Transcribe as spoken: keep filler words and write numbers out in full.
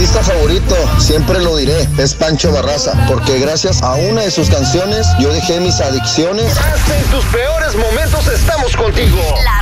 artista favorito, siempre lo diré, es Pancho Barraza, porque gracias a una de sus canciones yo dejé mis adicciones. Hasta en tus peores momentos estamos contigo. La